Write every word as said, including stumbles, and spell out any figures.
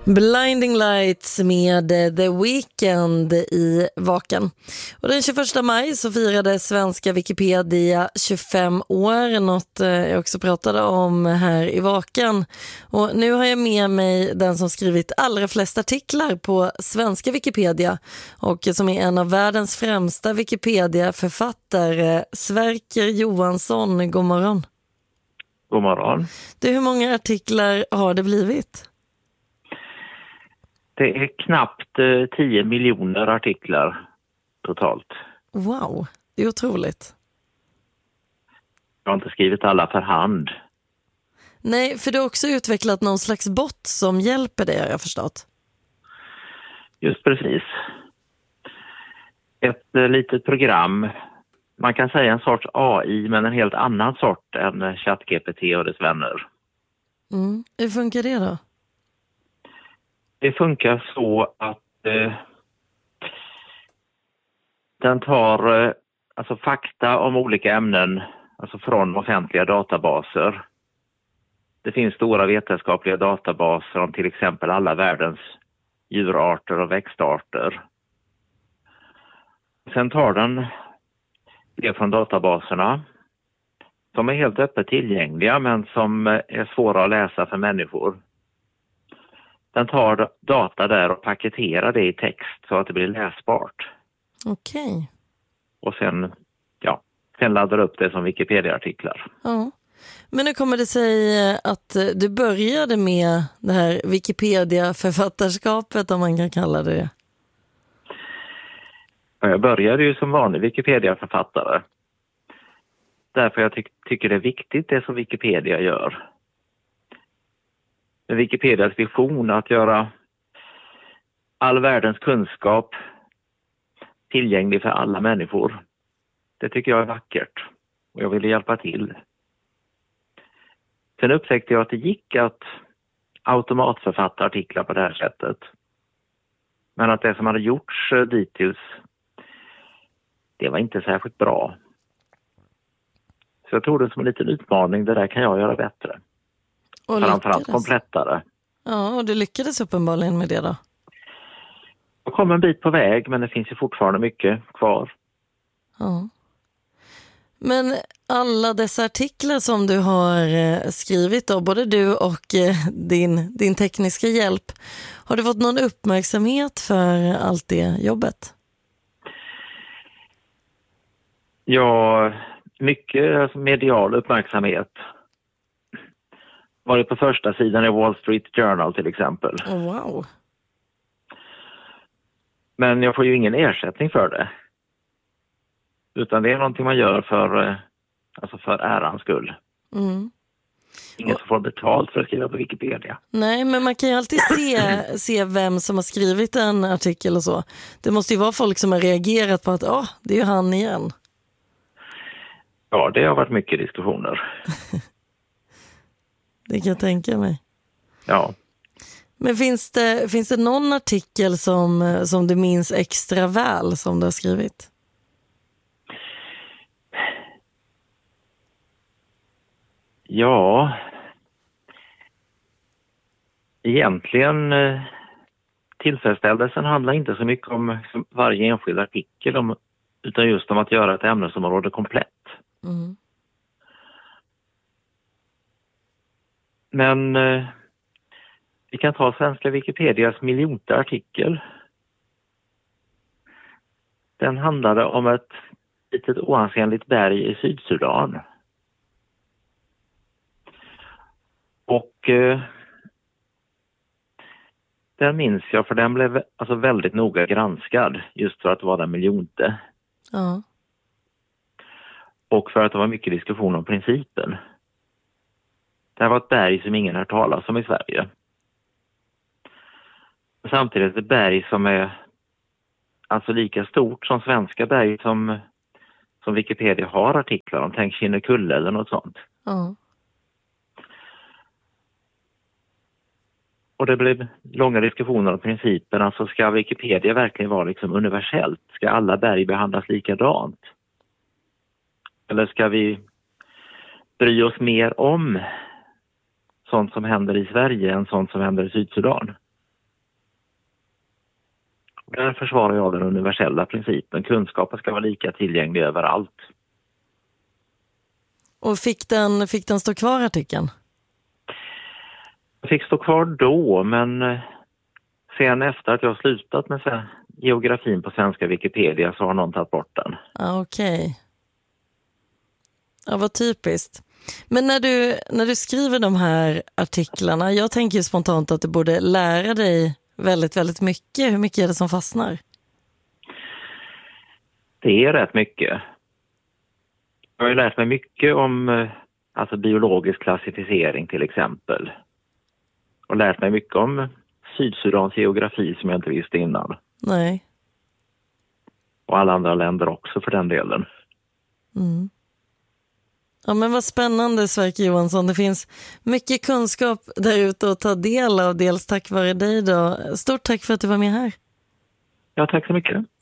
Blinding Lights med The Weeknd i Vaken. Och den tjugoförsta maj så firade svenska Wikipedia tjugofem år, något jag också pratade om här i Vaken. Och nu har jag med mig den som skrivit allra flest artiklar på svenska Wikipedia och som är en av världens främsta Wikipedia-författare, Sverker Johansson. God morgon. God morgon. Du, hur många artiklar har det blivit? Det är knappt eh, tio miljoner artiklar totalt. Wow, det är otroligt. Jag har inte skrivit alla för hand. Nej, för du har också utvecklat någon slags bot som hjälper dig, har jag förstått. Just precis. Ett eh, litet program. Man kan säga en sorts A I, men en helt annan sort än ChatGPT och dess vänner. Mm. Hur funkar det då? Det funkar så att eh, den tar eh, alltså fakta om olika ämnen, alltså från offentliga databaser. Det finns stora vetenskapliga databaser om till exempel alla världens djurarter och växtarter. Sen tar den det från databaserna som är helt öppet tillgängliga men som är svåra att läsa för människor. Den tar data där och paketerar det i text så att det blir läsbart. Okej. Okay. Och sen, ja, sen laddar upp det som Wikipedia-artiklar. Ja. Men nu kommer det sig att du började med det här Wikipedia-författarskapet, om man kan kalla det det. Jag började ju som vanlig Wikipedia-författare. Därför jag ty- tycker det är viktigt det som Wikipedia gör. Wikipedias vision att göra all världens kunskap tillgänglig för alla människor. Det tycker jag är vackert och jag ville hjälpa till. Sen upptäckte jag att det gick att automatförfatta artiklar på det här sättet. Men att det som hade gjorts dittills, det var inte särskilt bra. Så jag tog det som en liten utmaning, det där kan jag göra bättre. Och framförallt komplettare. Ja, och du lyckades uppenbarligen med det då? Jag kom en bit på väg, men det finns ju fortfarande mycket kvar. Ja. Men alla dessa artiklar som du har skrivit då, både du och din, din tekniska hjälp, har du fått någon uppmärksamhet för allt det jobbet? Ja, mycket medial uppmärksamhet. Var det på första sidan i Wall Street Journal till exempel. Oh, wow. Men jag får ju ingen ersättning för det. Utan det är någonting man gör för, alltså för ärans skull. Mm. Ingen som får betalt för att skriva på Wikipedia. Nej, men man kan ju alltid se, se vem som har skrivit en artikel och så. Det måste ju vara folk som har reagerat på att oh, det är ju han igen. Ja, det har varit mycket diskussioner. Det kan jag tänka mig. Ja. Men finns det, finns det någon artikel som, som du minns extra väl som du har skrivit? Ja. Egentligen tillfredsställelsen handlar inte så mycket om varje enskild artikel om, utan just om att göra ett ämnesområde komplett. Mm. Men eh, vi kan ta svenska Wikipedias miljonte artikel. Den handlade om ett litet oansenligt berg i Sydsudan. Och eh, den minns jag för den blev alltså väldigt noga granskad just för att det var den miljonte. Ja. Och för att det var mycket diskussion om principen. Det här var ett berg som ingen har talat om i Sverige. Samtidigt ett berg som är alltså lika stort som svenska berg som, som Wikipedia har artiklar om. Tänk Kinnekulle eller något sånt. Mm. Och det blev långa diskussioner om principen. Alltså ska Wikipedia verkligen vara liksom universellt? Ska alla berg behandlas likadant? Eller ska vi bry oss mer om sånt som händer i Sverige än sånt som händer i Sydsudan? Där försvarar jag den universella principen. Kunskapen ska vara lika tillgänglig överallt. Och fick den, fick den stå kvar, artikeln? Jag fick stå kvar då, men sen efter att jag slutat med geografin på svenska Wikipedia så har någon tagit bort den. Ah, okej. Okay. Ja, vad typiskt. Men när du, när du skriver de här artiklarna, jag tänker ju spontant att du borde lära dig väldigt, väldigt mycket. Hur mycket är det som fastnar? Det är rätt mycket. Jag har ju lärt mig mycket om alltså biologisk klassificering till exempel. Och lärt mig mycket om Sydsudans geografi som jag inte visste innan. Nej. Och alla andra länder också för den delen. Mm. Ja, men vad spännande, Sverker Johansson. Det finns mycket kunskap där ute att ta del av, dels tack vare dig då. Stort tack för att du var med här. Ja, tack så mycket.